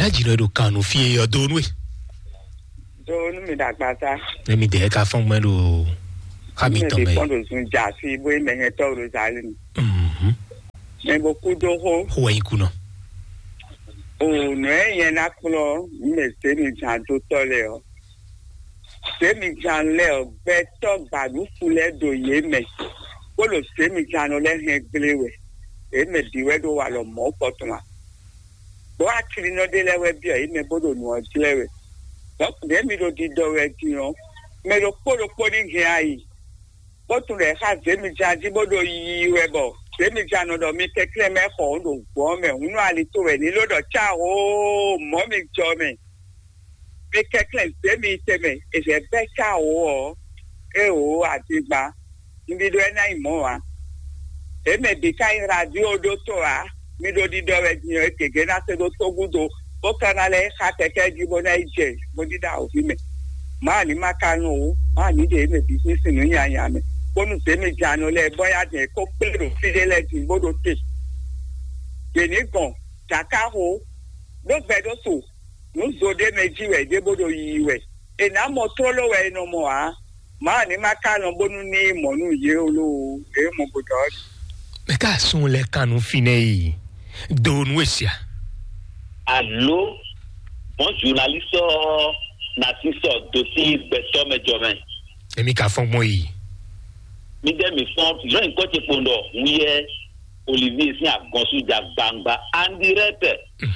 jìnnà do kanu fi ọdún we. Donu mi dagbata. Èmi de ka fún mo lo ka mi ton me. Mi kondo sun ja si bo me he to ro zalin. Me bo ku do ho. Ho yin ku no. O no yen na kulo me se mi jan to to le o. Se mi jan le o be to gbadu fule do ye me. Ko lo se mi jan le he glewe. E me diwe do wa lo mo potuma. Bo akiri no de lewe bi e me bodo no lewe. Donc, des millions de dollars, mais le polo qui aille. Quand on les a, des millions de dollars, des millions de dollars, mais c'est clair, mais on doit, mais on a les tours, et l'autre, ciao, mon mais quelqu'un, des millions, et j'ai fait ciao, et oh, à Tiba, il me doit un mois. Et mais des cas, il radio, doctorat, millions de dollars, et que n'a fait d'autres gouttes. Bokanale hateke gibona ije modida ofime mani makanu mani de me business no yanya me bonu se me jano le boya de ko pelo fidele ti bodo te yeni gon takaho do bedo so no zo de mejiwe de bodo yiwe e na mo tolo we no mo a mani makanu bonu ni mo nu ye olo e mo bodo me ka sun le kanu finei don wesia. Allô, bon journaliste, Nassisa, dossier Beto Medjomen. Et Mika Fongmoyi. Mesdames et messieurs, je vais côté Pondo, oui, Olivier, ici à Gonsu Bangba, en direct.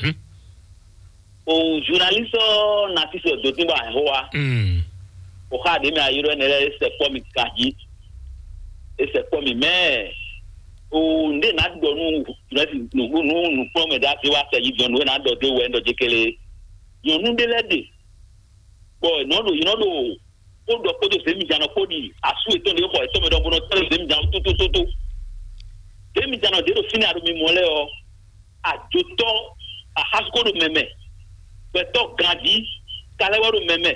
Au journaliste, Nassisa, dossier Bahoa. Au cas de mes aïeux, c'est pas mes kaji, et c'est pas mes mères. O nde na do nu promet that you are saying you know na do de we ndo jekele you know de lede boy no do you know do o do ko do se mi jana ko di asu eto de ko eto me do bono tele se mi jana tu se mi jana de do fini ado mi mole o a joto a hasko do meme beto grandi kale wa do meme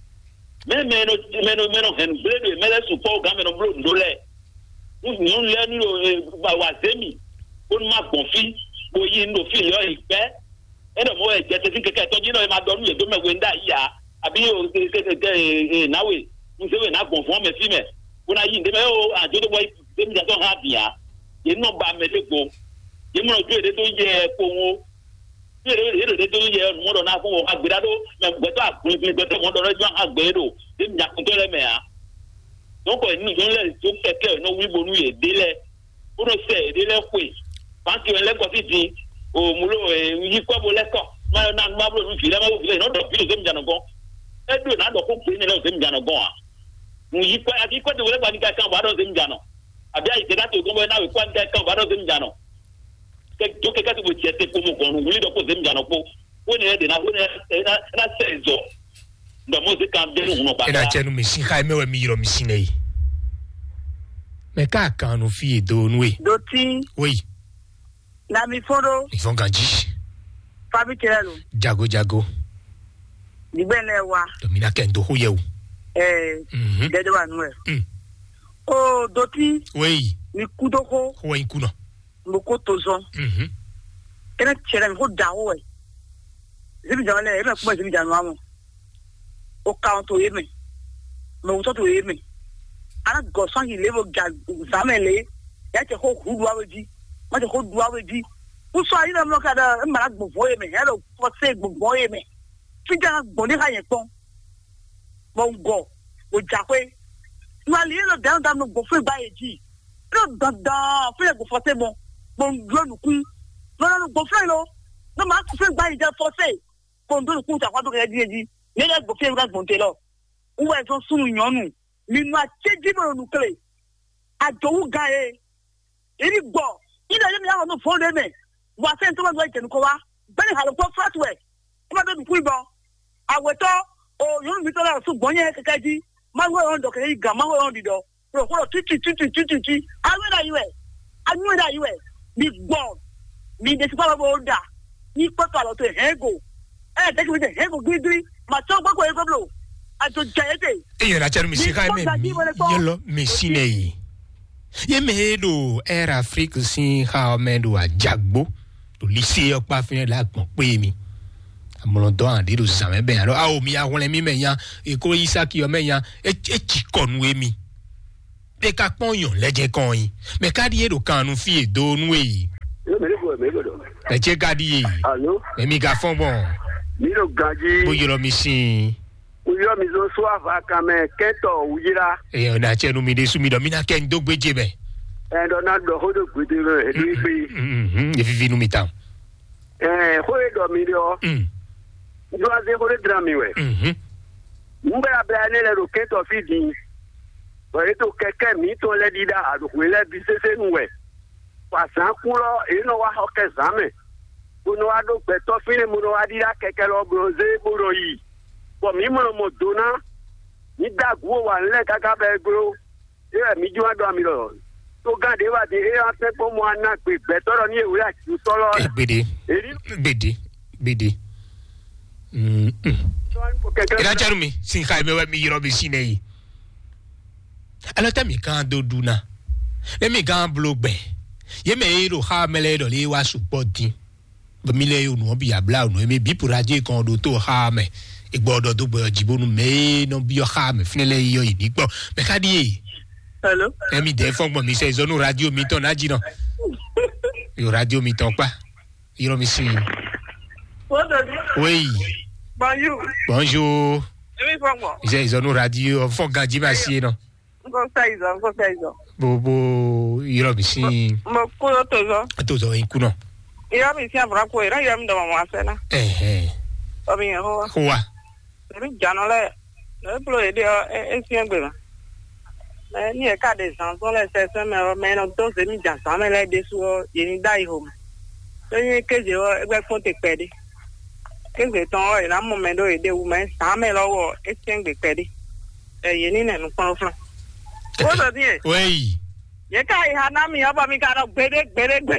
no hen bledo mele su po ga me no blo ndole nous le wazemi on ma confi boyi no fi yo ipe e do mo e je te keke to jino e ma do nu e do me wenda ya abi o ke nawe mu se we na conform me fi me una yi nde me o ajo do boy de mi to ha bia ye no ba me de go ye mo do de to je ko wo ye de to je mo do na fun o agbeda do me gbe to agbin gbe to mo do jo agbedo de mi ja kun to le me a donc nous on les tout fait no wi bonu e dele pour se dele kwe parce que les ko ti o mulo yi ko bo le ko ma na ma blo fi le ma bo fi le no do fi le mjana go e do na do ko pe ni le se mjana go a mu yi ko ati ko de le ba ni ka kan ba do se mjana abi ai te da to go na we ko ni ka kan ba do se mjana ke to ke ka ti bo ti te ko mo ko nu wi do ko se mjana ko woni e de na woni na senzo ndo muzika mbele uno ba ina chenu misika emewe miro misinei me ka kanu fi do nwe Doti oui na mi fodo ifon ganji fabi kelelo jago dibele wa domina kendo huyewu dede wa nwe o Doti oui ni kudoko ho yin kuno mboko tozo ena chere mi ho dawo e zibi jale ena kuma zibi janu amo o count to yeme me uto to yeme ana go san yi levo ga zamele ya te ho hudu aweji ma te ho du aweji uso ayi na mo ka da mara gbogbo yeme hello for say gbogbo yeme fi ja gbon ni ka yen pon mo go o jakwe ma li no down down no go fi ba eji no dada fi go for say mo glo nu ku no go fi no no ma fi ba eji for say ko ndo ku ta kwa do ke eji nele go fi ga gbon te lo uwe so sunu yonu nínú acheji mo nu kle ajowu ga e iri gbo ida le mi awon no fo le me wa se nto ma je nko wa beni halo ko flatway ko ma be ku ibo aweto o yonu mi to la su gbonye kekeji ma wo on do ke ga ma wo on dido ro ko titi awe da iwe mi gbo mi de si pa bo da ni po to lo to hego te ki de hego gidi ma so gbogbo e gblo e na chanu misika me yelo misinei ye medo era Afrique sin ha medo ajagbo to lise opa fin la gbon pe mi amolodo ande do zame ben alors a o mi a wole mi meyan e ko Isaac yo meyan e chikonu emi be ka ponyon leje kan yin me ka die do kanu fi e do nu e e che ka die allo me mi ga fon bon mi lo gaji bo yoro mi sin uyo mi zo so ava kame keto ujira e na che nu mi de su mi do mi na ken do gbeje be e do na do hodo gbede re e do fi e fi nu mi tan hoye do mi do do aze hore drami we mbe abane le ro keto fi di we to keke mi to le dida adu le bi sese nu we pasan kulo e no wa ho ke zame uno ado peto fine muno adira keke lo broze buro yi bo mi mo dona ni dagwo wa nle kaka be gro e mi ju ado mi lo to gade wa de e ate po mo ana pe betoro ni ewe ati tolo bede ira charumi sin kai me wa mi yiro bi sinei ala ta mi kan do duna le mi kan blogbe ye me ero ha mele do le wa supporting mi le yo no bi abla no me bi puraje kan do to ha me igbodo do gbo jibonu me no bi ha me finele yo yi gbo me ka di hello mi de fon gbo mi se zonu radio mi ton aji no yo radio mi ton pa iro mi sin oui bonjour emi fon gbo je zonu radio fon gaji ma si no go saizo bo iro mi sin mo ko to zo in kuno ira mi si abra ko ira ira mi do mo asena obi ho mi jano le pro e de e si engbe ni e ka de san so le se me no to se mi jan san me le de su ye ni dai home so ni keje o egbe fun te pede keje ton o ira mo me do e de wu me san me lowo e si engbe pede ye ni ne no pon fun o do die oui ye ka ha na mi oba mi ka do gbede gbede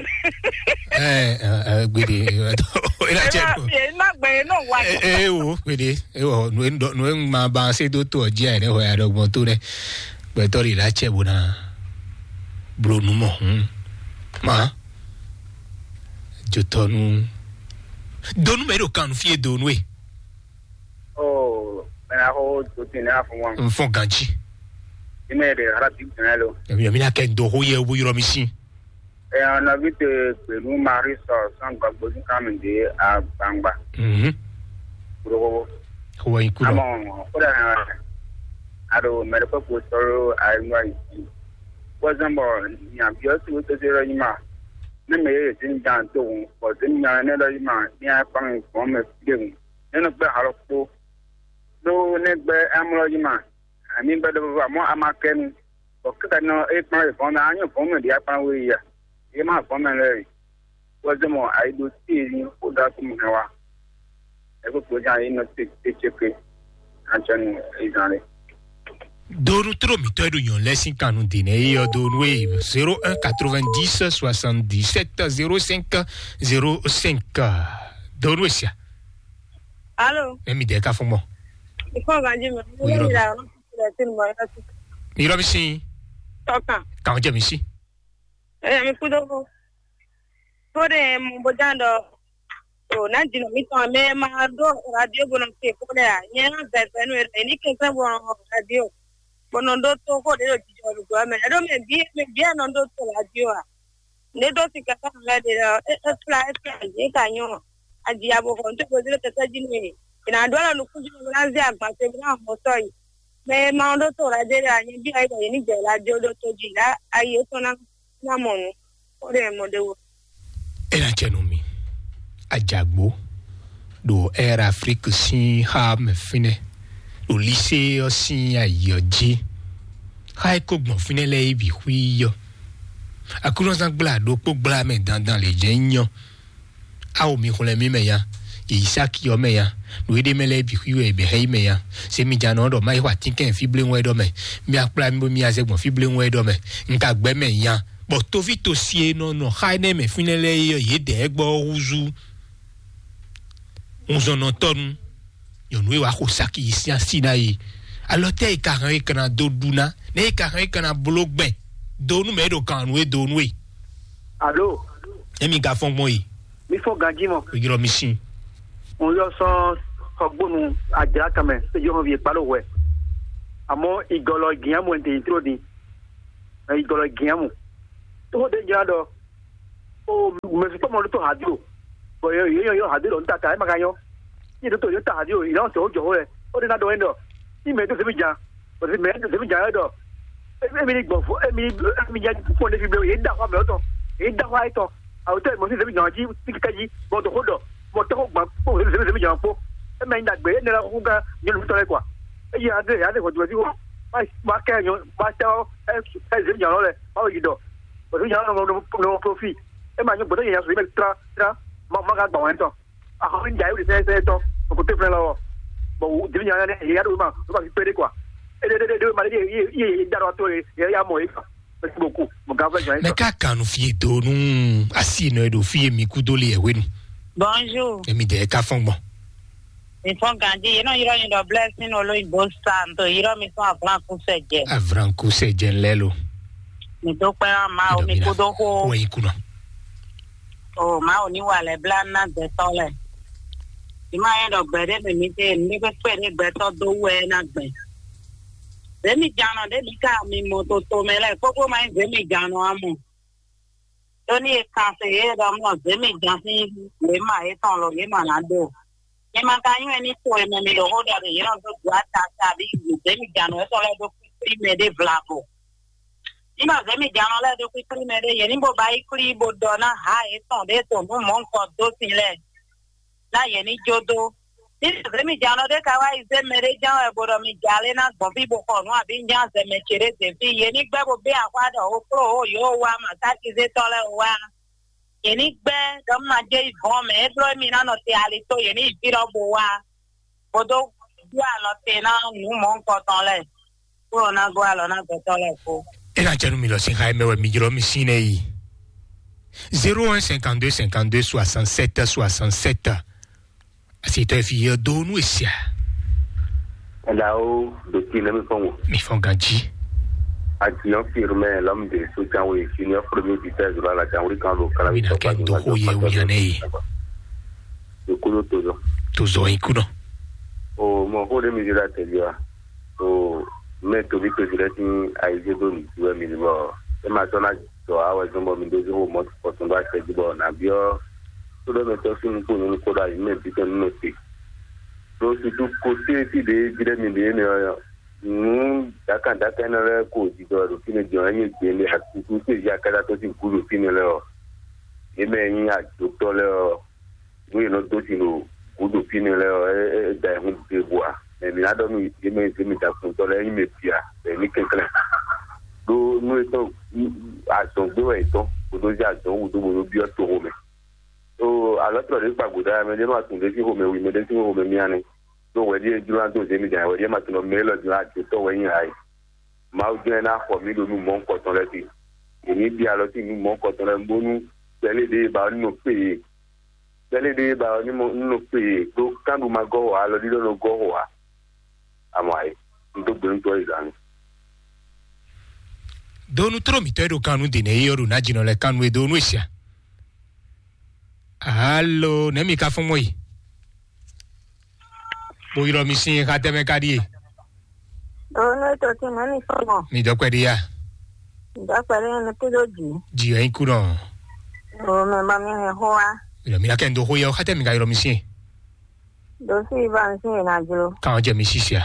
ina che na gbe no wa o gbede o no ma ba se do to ji ere ho ya do gbon to re pe to ri la che bona bro nu mo ma jo to nu do nu me do kan fi do nu e na ho to tin na fun wan fon ganji ime de harati nalo mi na ken do ho ye wo yoro mi sin na vite pelu mari so san gbagbo ni kam de agbangba ro ho yin ku amo oda ado mere ko soro ainwa yi wazambo ni abio tu to zero yima na me ye tin dan to ko tin nya ne do yima ni apang ko me dem eno be haroko do ne be amro yima ani be do mo amaken o kada no e pa ko na anyo ko me dia pa we ya e ma ko me le wazambo ai do ti ni ko da ku me wa e ko ja ino te chepe anchani izane Donu tro mi to yon lesson kanu dine yo donu 01 90 77 05 05 donu sia allo mi de ka fun mo ifo ganji mi ni ra no tin mo ra ti mi ro mi sin toka kan je mi si mi kudo ko de mo bojando o na jino mi to me ma do radio bono te ko le nya na be no ni ke se bo radio bono do to ko de jijo lu go me do me bi no do to radio a ne do ti ka la de fly e ka nyo aji abo ko to ko de ta jini ina do la lu ku jino na zi agba te na mo so yi me ma do to radio a ni bi ai ni je radio do to ji la aye to na mo no o de mo de wo era chenu mi ajagbo do Air Afrique sin ha me fine do lycée osin ayoji ha ko gbon fine le ibi hui yo akulo san gba do po gba me dandan le je yan a o mi kun le mi me ya Isaac yo me ya do de me le ibi hui e be he me ya se mi jana do mai wa tin ken fi ble won do me mi apla mi a se gbon fi ble won do me nka gbe me yan but to vi to sie no ha ne me fine le yo ye de gbo uzu on s'en entend yo nous wa ko saki ici en Sinaï alors te karan kana do duna ne karan kana blog ben do nu me do kan we do nu allo emi ga fon mo yi mi fo ganji mo yoro mi sin on yo son ogbonu aja kame se yo vie palo we amo igolo giamu ente introdi igolo giamu to de jado o me fi pomo to radio bo yo radio nta ta ma kanyo ni to yo ta radio ilo so jo re o de na do endo ni me to se bi jan o se me to se bi jan do e mi ni gbo fo e mi ja fo le fi be e da kwa me to e da kwa ito a o te mo se bi jan ji ti kaji bo to hodo mo to gba po se bi jan po e me nda gbe ni la ku ga ni lu to le kwa e ya de ko do ti wo ba ke yo ba ta e se bi jan lo le o yi do o se jan no profit e ma nyo bodo ya so be tra ma ga gba wan to a ho nja yu se to ko te fle lo bo di nya ne ya do ma fi pere kwa e de ma ye da ro to ya mo e merci beaucoup mo ga fa jan me ka kanu fie do nu asi no do fie mi ku do le ewe nu bonjour e mi de ka fon bon mi fon gandi no yiro yin do blessing olo ibo santo yiro mi fon avran ku seje lelo mi do pe ma o mi ko do ko we ikuna o ma o ni wa le blana de tole ima yen do gbede mi te ni pe ni gbe to do we na gbe Demi jano de mi ka mi moto to mele popo mai demi jano amu Toni e kanse e da mo demi jansi le ma e ton lo le ma na do e ma ka yu ni to e me do hoda de yo do gwa ta ta bi demi jano e to le do pri me de vlako Ima demi jano le do pri me de ye ni bo bai kri bo do na ha e ton de to mo mon ko do sile la ye ni jodo Demi jano de kawa ize mere jan e bodo mi jale na gbobi bo ko no abi njan se me chere se fi ye ni gbe bo be akwa do o pro o yo wa ma ta ki ze tole wa ye ni gbe do ma je ivon me e bro mi na no te ali to ye ni biro bo wa bodo gwa lo te na nu mo ko ton le ko na gwa lo na ko tole ko e na jenu mi lo sin ha me we mi jiro mi sin e 01 52 52 67 67 C'est un fille de nous ici. Là-haut, de qui ne me font. Mais font ganji. A qui ont firmé l'homme de soutien, oui, qui n'est premier vitesse de la Cameroun quand le Canada. Oui, n'a qu'un doho ye ou yane. Le coup de tozo. Tozo y kuno. Oh, mon rôle de mesure à te dire. Oh, mais tu vis que je l'ai dit à Isidoni, tu vois, mais bon, et maintenant, tu as un bon milieu de haut, mon sport, on doit se dire, bon, on a bien. Tout le monde est sur une coda, il met du noté. Donc, surtout, côté des milliers, nous, d'accord, le code, il doit retenir du règne, il y a tout ce qui a caractérisé pour le fin de l'heure. Et bien, il y a tout à l'heure, oui, notre dossier, pour le fin de l'heure, et d'un de bois. Mais il y a donc, il met à son temps, il met pire, et il quelqu'un. Donc, nous étions à son dos, et donc, pour nous, à son ou de bien tout remettre. So a lot of this baguda me dey ma tun dey fi home we me dey fi home mi ani so we dey duran to dey mi jan we dey ma tun me lo duran to we yin ai ma o je na ko mi lo nu mo nko ton le ti èmi bi a lo ti nu mo nko ton le mbonu tele de ba ni no pe to kanu ma go wa lo dido no go wa amai ndo gbin to izani donu tro mi to do kanu de ne yoru na jino le kanu e donu isia Allo, nemi ka fun mo yi. Bo iro mi sin ka teme ka die. no to ti na ni so Mi do pe dia. da pare na to do ji Ji en ku don. o me ba mi he ho a Iro mi na ken do ho yo ka teme ka iro mi sin. do si ba sin na juro Ka je mi sisia.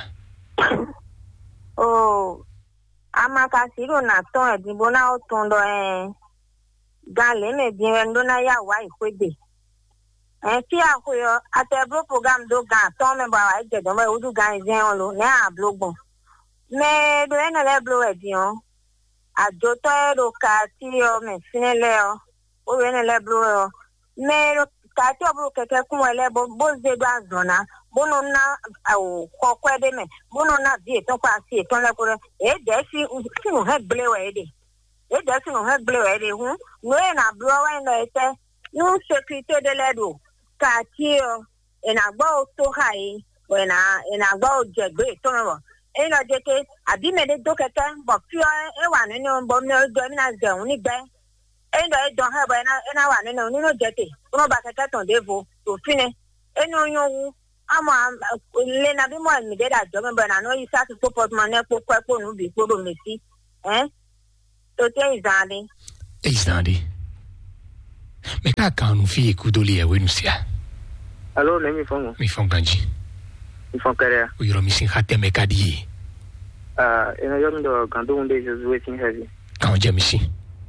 o amaka siro na ton e dibo na o ton do gale me bien ndo na ya wa ikwede fi akoyo atebro program do gan ton me ba wa je do me udu gan zen lo ne a blogbon me do ene le blo e dion ajo to e do ka ti o me finele o ene le blo me ro ka ti o bro keke kun ele bo ze do azona bono na o kokwede me bono na bi ton pa si ton le ko e de si no he ble we de e de si no he ble we de hu no e na blo wa no ete no sécurité de ledo ka ti o e na gbo to hai o na gbo jegbe to mo e na je ke abi me de do keke bo fi e wa nínú bo mi o do mi na je un ni gbe e do he bo na wa nínú je te no ba keke ton de vo to fine eno yo ama le na bi mo mi de da jo me bana no isa to support man e ko ko no bi ko do mesi to te izandi me ka kanu fi kudoli e wenusia Allô, Nemi Fongo. mi fonganji Mi Fonkarea. uyiro mi sin hate me kadi Ina yom do gandu unde je waiting heavy. kan jemisi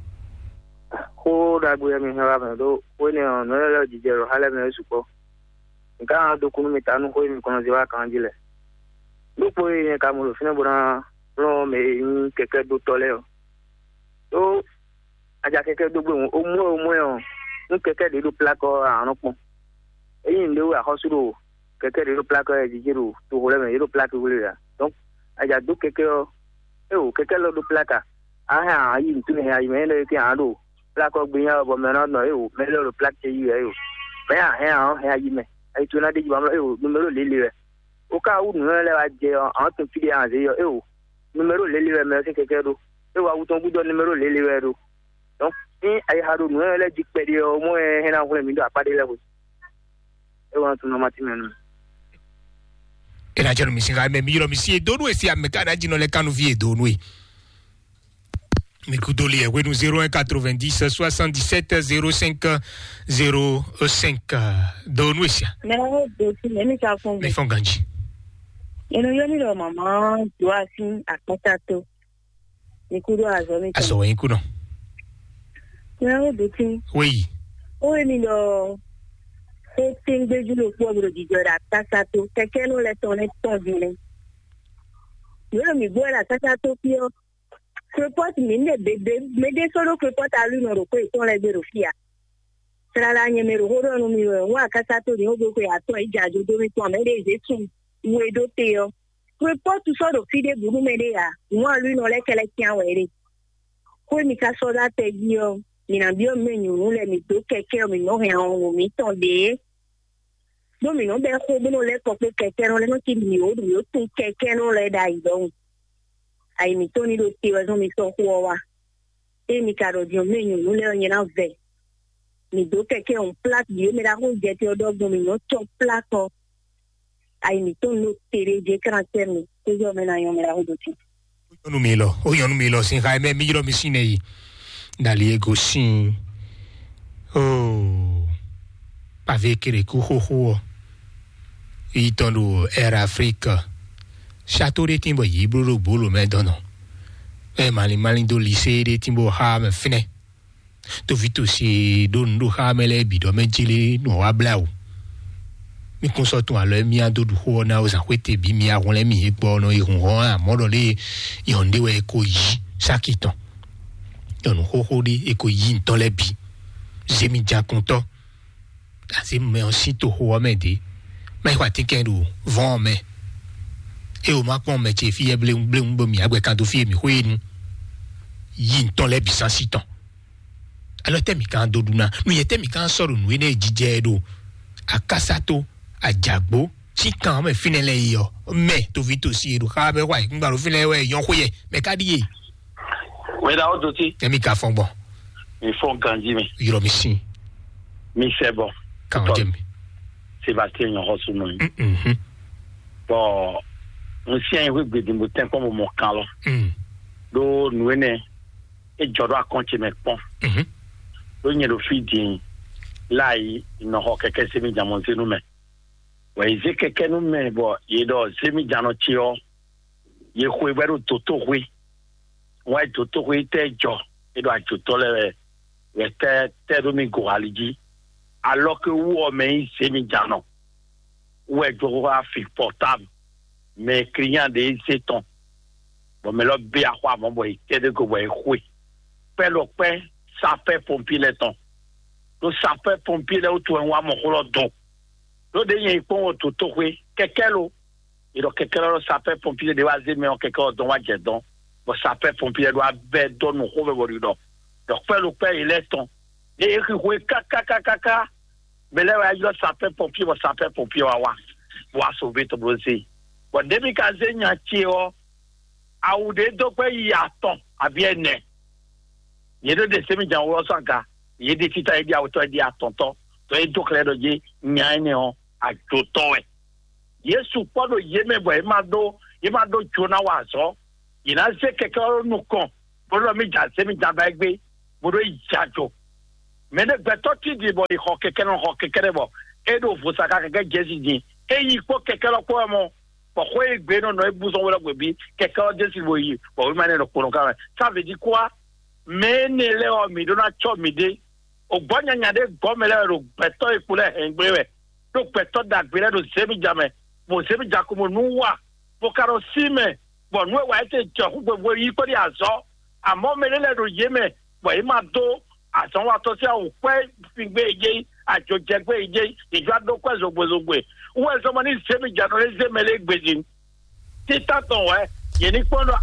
Ko da bu ya mi hewa me do ko ne no la jijero hala me suko. Nka do kunu mi tanu ko mi kono ziwa kan jile. Do po ye ka mo fina bura ro me keke do tole o. Do aja keke do gbe o mo yo. Nu keke de do plako anu pon. Eyin de wa hosuro keke de do plako e jijero to hole me do plako wule ya. Donc aja do keke o keke lo do plaka. Aha ayi ntune ya me ne ke ado. Plako gbiyan bo me no me lo plake yi e me ha yi me ai tuna de ba mo numero lele o ka u nu le wa je an tun fi an ze yo numero lele me se keke do wa u ton gudo numero lele do donc ni ai ha do nu le ji pe de o mo he na ko mi do apade le ko wa tun no mati me no era jero mi sin ga me mi yiro mi si do no e si am ka da jino le kanu vie do no e Mikudoli est 0190 77 05 05 Donouisia. Mais Fonganji. Eno mama tuasi akatato. Mikudo azomi. Azo inkuno. Oui. O mi lo setting bejulo pobro di jora tasato tekeno le tone tondile. Yo mi bola tasato pio. Crepot minde bebe mede solo crepot alu no ko ton le bero fia sala la nyemero horo no mi wa kasato ni ogo ko ato ijajo do mi ton mede jesu we do teo crepot solo fide buru mede ya mo alu no le kele kian were ko mi ka so da te bio mi na bio menyu no le mi do keke mi no he on mi ton de do mi no be ko no le ko keke no le no ti mi o do yo tun keke no le dai don ai mi toni do ti wa mi so huwa e mi karo di o menyu no le nyina ve mi do keke on plat di me da ho je ti odo mi no to plato ai mi ton no tere je karakter mi ko yo me na yo me da ho do ti o yo no milo sin ga me mi yiro mi sinei dali ego sin pa vekere ku ho itonu era Africa Chateau de Timbo Yibro Bolo Medono. Malin do lycée de Timbo Ham Fine. To vito si don do hamele bido mejile no ablau. Mi consortons à l'heure mi ando du ho na oza kwete bi mi aron le mi egbo no irun a modole yonde we ko yi sakiton. Yon ho de eko yi nton le bi. Zemi ja konto. Asi me onsito ho amede. Mais quoi tinkendo vont mais e o makon me che fi blum mi agwe kan do fi mi huinu yin ton le bisansi ton alors temi kan do duna nu ye temi kan soro nu ene jije do akasato ajagbo si kan me finele yo me to vito si do ka be wa ngba ro finele we yon koye me kadiye we da odoti temi ka fon bon mi fon kanji mi yiro mi sin mi c'est bon kan jemi Sébastien yon rosu no bon Monsieur Henri Bedimbo tempo mo kan lo do nuene e jodo akonche me pon do nyelo fidi lai no ho keke semi jamon se no me wa ize keke no me bo ye do semi jano chio ye khwe bero toto khwe wa toto khwe te jo e do a toto le te do mi go aliji alors que wo me semi jano ouais do a fi portable mais client de seton bon mais le bé à quoi bon boy que de go boy oui pelo pe ça fait pompier le temps donc ça fait pompier le tout en wa mon holo don do de yin pon to oui kekelo et donc kekelo ça fait pompier de waze mais on kekelo don wa je don bon ça fait pompier doit be don no ho be bo don donc pelo pe il est temps et oui kaka mais là ça fait pompier wa sauver ton dossier. Bon, depuis que j'ai un tio, à où des deux pays y a ton, à bien né. Il y a des semi-gens au Sanka, il y a des titres à dire à ton, tu es tout clair de dire, il y a un néon, ajotoe Yesu podo yeme bo imado chona wa so ina se keke no kon bodo mi ja se mi jaba egbe bodo ijajo me ne beto ti di bo ho keke bo edo fusaka keke jesi di eyi ko keke lo ko mo po ko egbe no ebuso wala gbebi keke o jesi bo yi bo mi mane lo ko ka ça veut dire quoi me ne le o mi do na cho mi de ogbonya nya de gomele ro beto ikule engbewe do beto da gbere do se mi jame mo se mi jakomo nuwa bo karo sime bo nu wa ete jo gbogbo yi ko di aso amo me le ro yeme bo e ma do asan wa to se o pe figbe eje ajo jegbe eje ijo ado kwezo gbozogbe wo so mo ni se mi jano le se mele gbejin tita ton we ye ni pono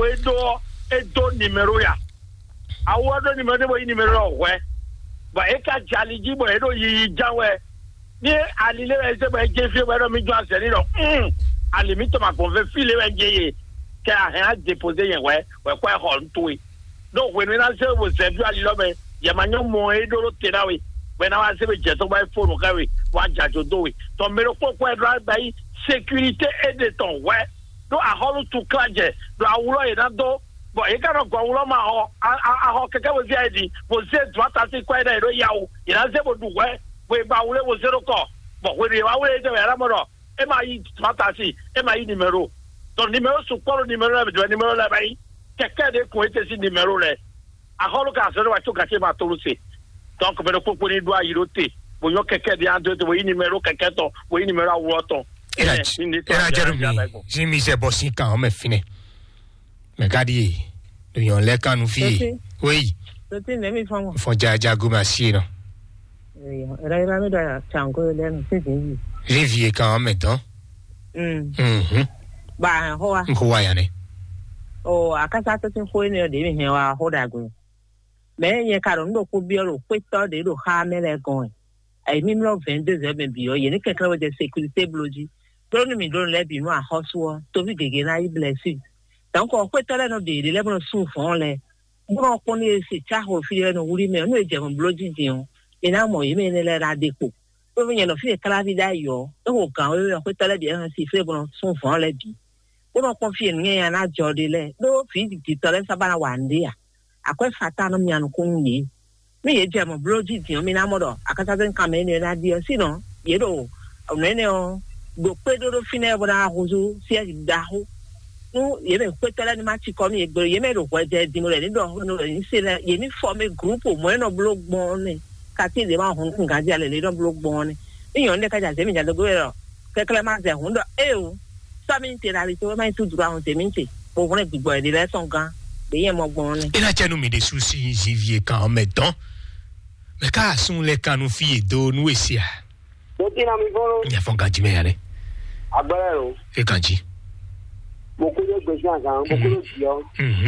edo numero ya awodo numero bo yi numero we ba e ka jaliji bo edo yi jawe ni alile ese bo je fi bo mi jo ase ni lo alimito ma ko fe file we je ke a ha deposer yen we kwa ho nto no we ni na se wo se bi alilo me ye manyo mo edo ro te na we we na wa se be je to ba phone ka we wa jajo do we to mero ko drive by sécurité et de ton we do a holu to klaje do awuro ye na do bo e ka no gwa awuro ma ho keke we vi bo se 230 kwa da ro yawo ye na se bo du we ba awuro wo zero ko bo we ri wa we je ra mo ro e ma yi 230 e ma yi numero to numero su ko numero be do numero la bai keke de ko ete si numero le a holu ka so wa to ka che ma to lu se donc me ko ko ni do ayiro te bo yo keke de ando te bo yi numero keke to bo yi numero awuro to era Jeremy Jimmy se bossi kan me fine me gadi do yon le kanu fi oui to tin me mi fon jaja go ma si no era me da chango le no se din revie kan me don ba ho ya ne o akasa to tin fo ni o de mi he wa ho da go me ye ka ro ndo ko bi ro pe to de ro ha me le gon ai mi lo 22 e bi o ye ni keke wo de sécurité bloji to ni mi do le bi no a hoso to bi gege na I bless you donc o pe to le no de le mo su fon le mo ko ni se cha ho fi le no wuri me no e je mo bloji din ina mo ye me ne le ra de ko to bi ye no fi kala bi da yo o kan o pe to le bi han si fe bo su fon le bi o ko fi ni ya na jo de le do fi di to le sabana wande ya akwa fata no mi anu kunni mi ye je mo bloji din mi na mo do akata den ka me ni na di si no ye do o ne o go pe do fine bo na hozo si e da ho no ye me pe tele ni ma ti ko mi egbe ye me ro ko je di mo le ni do no ni se le ye ni form a group mo no blog bon ni ka ti le ma hun kun ga ja le do blog bon ni yon de ka ja se mi ja do go ro ke kle ma ze hun do e o sa mi ti ra ri to ma tu dura hun se mi ti o won gbigbo e le son gan be ye mo bon ni ina chenu mi de souci Jivier kan me don me ka sun le kanu fi do nu esia to ti na mi foro ya fon gaji me ya ne agbara o e gaji mo ko le gbe jan mo ko le ti o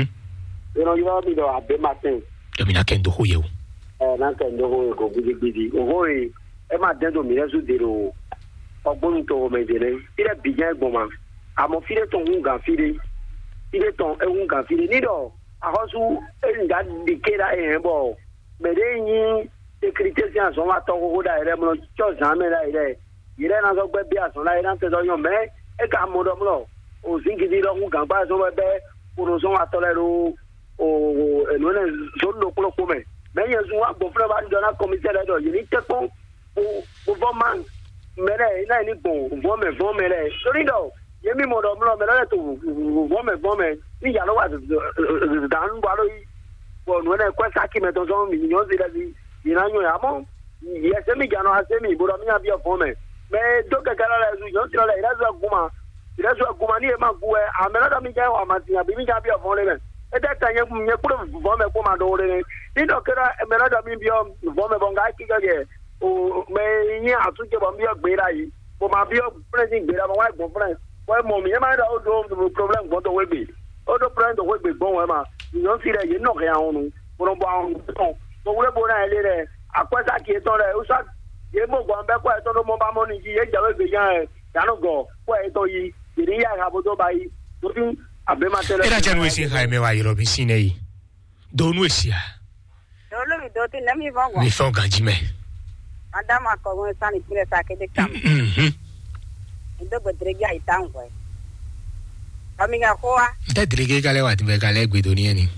yo mi do abe matin domina kendo ho ye o na kendo ho go gidi o ho e ma den do mi resu de ro ogbon to me de le ire bijan egbon amo fire to hunga fire ire to hunga fire ni do ahosu e nga dikera e bo mere yin sécurité si ason wa to ho da ire mo cho zan me la ire na so gbe bi ason la ire te do yan me e ka mo do mo o zingidi lo hunga ba so be poro so wa to le ro o eno ne so lo ko me yen so wa bo fre ba do na commissaire do yin te ko o vo man mere ina ni bon vo me le sori do ye mi mo do mo me le to vo me ni ya lo wa dan ba lo bo no ne kwa saki me to so mi nyo zi la zi ina nyo ya mo ye se mi jano ha se mi bo do mi abi vo me do ke kala la zu yo ti la ira zo guma ni e ma gu e a me la mi ja wa ma ti abi mi ja bi vo le me e de ta nye kuro vo me ko ma do le ni do kera me la mi bi vo me bonga ki ga ge o me yin atuje bo mi ogbera yi bo ma bi president gbera mo wa gbon friend wo mo mi e ma da o do problem gbon to we gbe o do friend to we gbe gbon we ma yo si re ye no ke an nu bo bo an ton bo we bo na ile re akwesa ki ton re o sa ye mo gbon be ko e ton mo ba mo ni ye ja we gbe yan ya no go ko e to yi iri ya ga bo do ba yi to tin abe ma tele era janu esi Jaime wa yiro bi sine yi do nu esia do lo mi do tin na mi va wa mi fon ganji me Madame a commencé à écrire ça que des camps. Ndo bedrega itangwe. Aminga kwa. Ndadrege kale wati be kale gwedoni ni.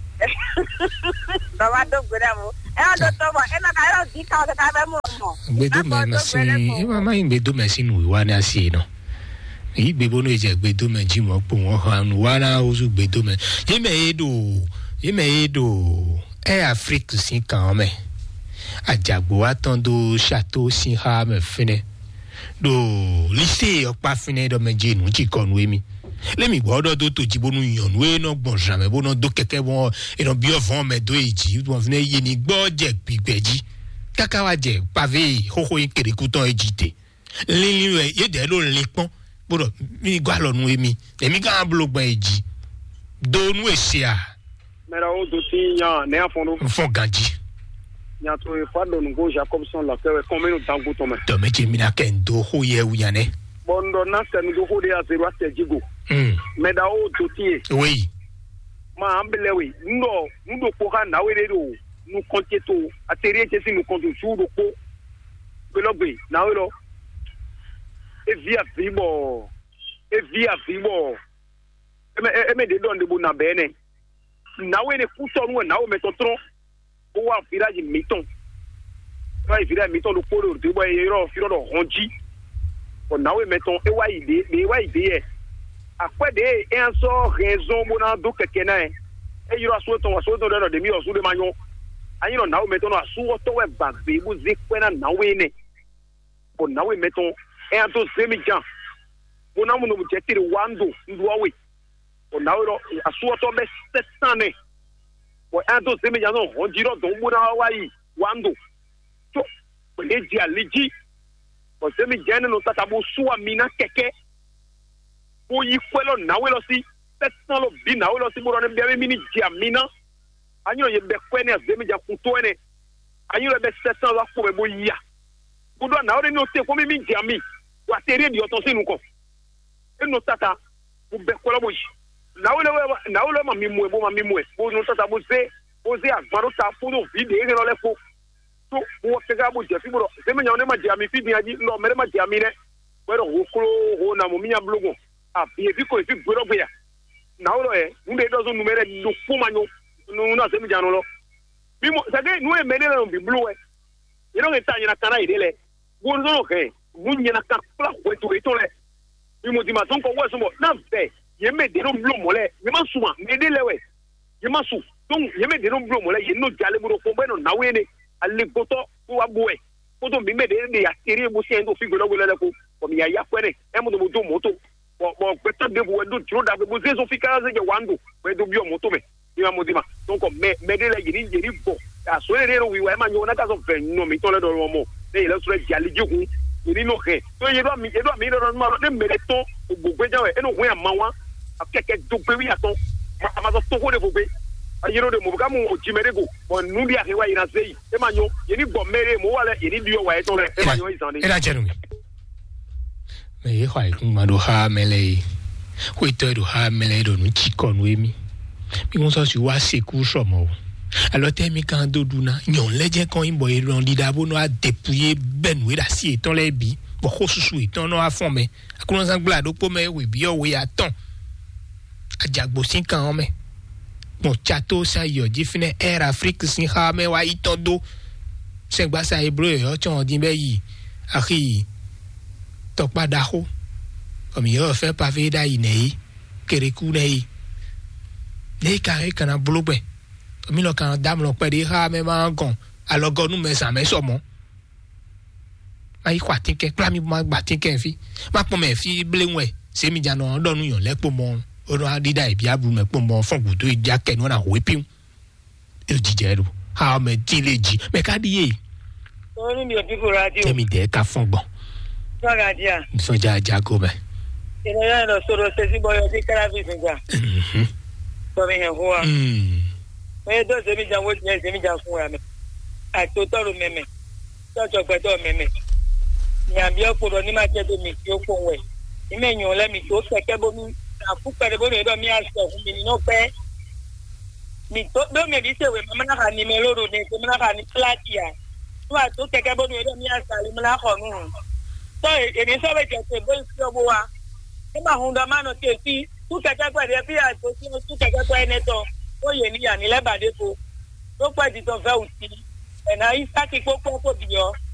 Baba do gwedamo. Do tomo ena ka yo dika ka be mo. Gbedo me masi. Mama gbedo masi nu wa na si no. Yi gbebo no je gbedo me ji mo po won han wa na ozu gbedo me. Ye me edo. Afrique sin kan me. Ajagbo atando château sin ha me fine. Do lycée opa fine do meje nu ti konu emi le mi gbodo do to jibonu yonu e no gbon jamais bono do keke won e no bi ovon me do eji won fine ye ni gbo je gbigbeji kaka wa je pavé hoho ikeriku ton ejite lili ye de lo lepon bodo mi gwa lo nu emi emi kan blogban eji do nu esia mera o do ti yan ne afono fon ganji nyato e fado ngo Jacobson la fewe komeno tango tome to meje mina kendo ho ye uyane bondo na sen go ho de azero atejigo meda o totie oui ma ambelewi ndo ko ha na we do nu konteto aterie tesi nu konto su do ko belogbe na we lo e via vibo eme de don de bu na bene na we ne futo nu na o metotron o wa village miton wa village miton do polo de boy ro firo do honji o na we meton e wa ide e akwa de e so raison mo na do keke na e yiro aso to do de mi osu de manyo anyi no na we meton aso to we bagbe bu zekwena na we ne o na we meton e an to semi jan mo na mo no jetiri wando ndu awe o na we ro aso to be 700 ne o ando semi jano onjiro do muna wai wando to leji aliji o semi jene no tatabu suwa mina keke o yi kwelo na we lo si petan lo bi na we lo si mo ro ne be mini dia mina anyo ye be kwene semi ja kunto ene anyo be 700 la ko be bo ya budo na ore no te ko mi dia mi wa tere di oton sinu ko eno tata bu be kwelo bo na wole ma mimwe bo no tata bo se agbaro ta funu vide e no le fo to wo tega bo je fi bo se me nyone ma je ami fi diaji no mere ma je ami ne wero ho kro ho na mo minya blogo a bi e fi ko e fi gbero gbe ya na wole nde do zo numere do fu manyo no na se me jano lo bi mo sage nu e mene no bi blu e ino ke tanya na kana ide le bo no ke munya na ka pla ko to le bi mo di ma son ko wo so mo na ve ye me de no blo mole ye ma suma me de lewe ye ma su donc ye me de no blo mole ye no jale mo ko beno na we ne alle goto wa boe goto mi me de ya tiri mo se ndo fi golo golo le ko o mi ya kwere e mo do moto bo peta de bo do tro da bo ze so fi kaze je wando we do bi o moto me ni ma mo di ma donc me de le yiri bo a so re ro wi wa ma nyo na ka so fe no mi to le do mo de le so re jale jiku ni no ke to ye do mi do ma de me de to gbogbo jawe e no hu amawa akeke dugbe wi aton ma so to ko de gbogbe ayiro de mo ka mu ojimerego mo nu bi akewa ina sei e ma nyo ye ni bo mere mo wale ye ni bi o wa e to le e ma nyo izan ni era jenu me ye hwa ikun ma do ha mele hu to do ha mele do nu chikonu emi mi won so si wa seku so mo alors temi kan do duna nyon leje kan imbo e ron didabo no a dépouiller benwe da si eton le bi bo ko susu eton no a fon me akulon san gblado po me we bi o we aton ajagbo sin kan me bon chateau sa yo di fine air Afrique sin ha me wa itondo se gba sa ebro yo chon din be yi aki to pada ho comme yo fait pavé da inei kereku nei nei kare kana blogbe mi lo kan dam lo pe di ha me ma gon alogo nu me sa me so mo ai kwa tinke pra mi ma gba tinke fi ma pon me fi blenwe se mi jano do nu yon lepo mo oro adida ibi abu me po mo fon gudo ija ke no na wepi e jijero ha me tileji me ka di ye Oni mi opiku radio. Temi de ka fon gbon. So radio. So ja go be. Ino ya no soro se si boyo ti kara fi sinja. So me he ho. Me do se mi jan wo je se mi jan fun ra me. A to toro meme. So jo pe to meme. Ni abi okuro ni ma je do mi ti o ko we. Ni me yan le mi to keke bo mi afu pere bo do mi aso fun mi no pe. Mi to do me bi se we mama na ka ni me loro ni se mama na ka ni platia. wa to keke bo ni mi asali mi la ko nu so èmi so be je se bo si obo wa e ma hun da ma no te ti tu keke gbe de bi a to si tu keke gbe ene to o ye ni ya ni le bade ko to pe di to fe uti e na isa ti popo ko bi yo